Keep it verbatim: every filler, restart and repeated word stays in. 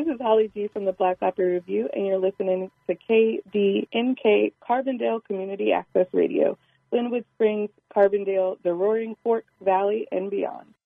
is Holly G from the Black Opera Review, and you're listening to K D N K Carbondale Community Access Radio, Glenwood Springs, Carbondale, the Roaring Fork Valley, and beyond.